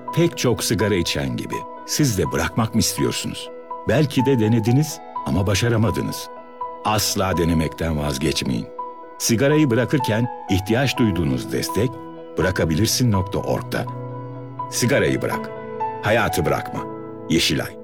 Pek çok sigara içen gibi siz de bırakmak mı istiyorsunuz? Belki de denediniz ama başaramadınız. Asla denemekten vazgeçmeyin. Sigarayı bırakırken ihtiyaç duyduğunuz destek bırakabilirsin.org'da. Sigarayı bırak, hayatı bırakma. Yeşilay.